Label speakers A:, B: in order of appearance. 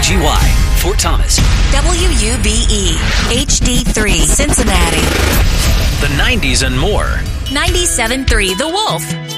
A: KGY, Fort Thomas.
B: WUBE, HD3, Cincinnati.
A: The 90s and more.
B: 97.3 The Wolf.